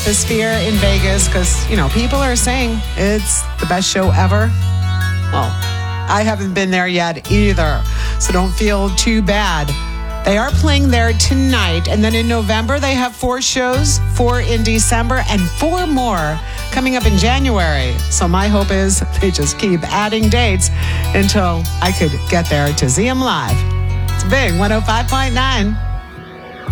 atmosphere in Vegas because, people are saying it's the best show ever. Well, I haven't been there yet either, so don't feel too bad. They are playing there tonight, and then in November, they have 4 shows, 4 in December, and 4 more coming up in January. So my hope is they just keep adding dates until I could get there to see them live. It's big, 105.9.